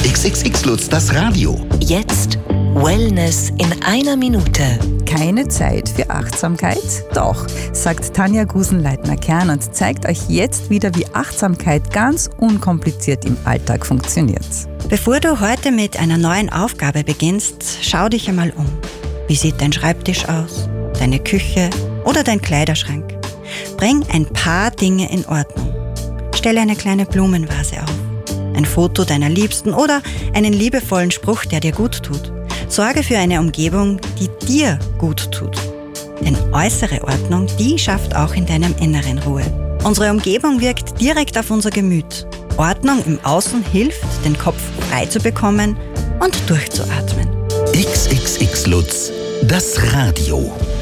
XXX Lutz, das Radio. Jetzt Wellness in einer Minute. Keine Zeit für Achtsamkeit? Doch, sagt Tanja Gusenleitner-Kern und zeigt euch jetzt wieder, wie Achtsamkeit ganz unkompliziert im Alltag funktioniert. Bevor du heute mit einer neuen Aufgabe beginnst, schau dich einmal um. Wie sieht dein Schreibtisch aus, deine Küche oder dein Kleiderschrank? Bring ein paar Dinge in Ordnung. Stelle eine kleine Blumenvase auf, ein Foto deiner Liebsten oder einen liebevollen Spruch, der dir gut tut. Sorge für eine Umgebung, die dir gut tut. Denn äußere Ordnung, die schafft auch in deinem Inneren Ruhe. Unsere Umgebung wirkt direkt auf unser Gemüt. Ordnung im Außen hilft, den Kopf frei zu bekommen und durchzuatmen. XXX Lutz, das Radio.